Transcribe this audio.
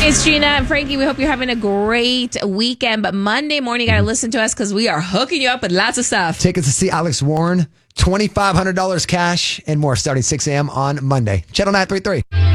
It's Gina and Frankie. We hope you're having a great weekend. But Monday morning, you got to listen to us because we are hooking you up with lots of stuff. Tickets to see Alex Warren, $2,500 cash, and more starting 6 a.m. on Monday. Channel 933.